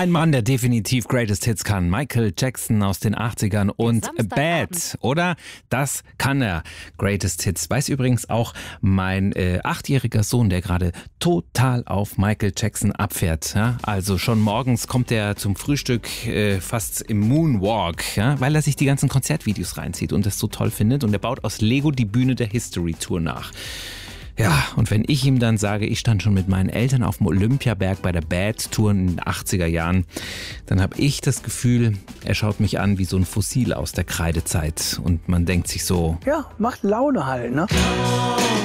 Ein Mann, der definitiv Greatest Hits kann. Michael Jackson aus den 80ern und Bad, oder? Das kann er. Greatest Hits. Weiß übrigens auch mein 8-jähriger Sohn, der gerade total auf Michael Jackson abfährt. Ja? Also schon morgens kommt er zum Frühstück fast im Moonwalk, ja? Weil er sich die ganzen Konzertvideos reinzieht und das so toll findet. Und er baut aus Lego die Bühne der History Tour nach. Ja, und wenn ich ihm dann sage, ich stand schon mit meinen Eltern auf dem Olympiaberg bei der Bad Tour in den 80er Jahren, dann habe ich das Gefühl, er schaut mich an wie so ein Fossil aus der Kreidezeit. Und man denkt sich so, ja, macht Laune halt, ne?